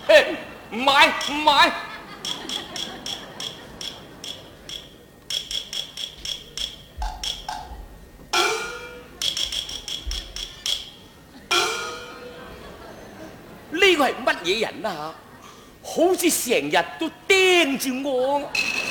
嘿，唔買唔買。呢個係乜嘢人啊？好似成日都盯住我。